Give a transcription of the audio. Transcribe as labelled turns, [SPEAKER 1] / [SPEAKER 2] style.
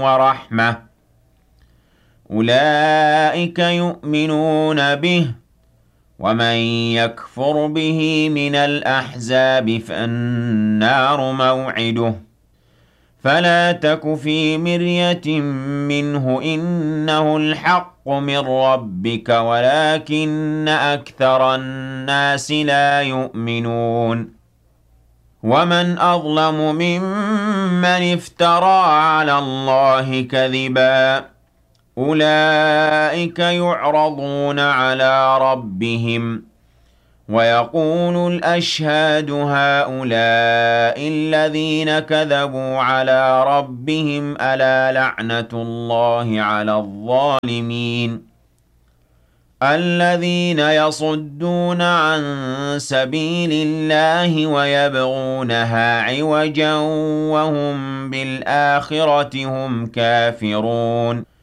[SPEAKER 1] ورحمة أولئك يؤمنون به ومن يكفر به من الأحزاب فالنار موعده فلا تك في مرية منه إنه الحق من ربك ولكن أكثر الناس لا يؤمنون ومن أظلم ممن افترى على الله كذبا أولئك يعرضون على ربهم ويقول الأشهاد هؤلاء الذين كذبوا على ربهم ألا لعنة الله على الظالمين الذين يصدون عن سبيل الله ويبغونها عوجا وهم بالآخرة هم كافرون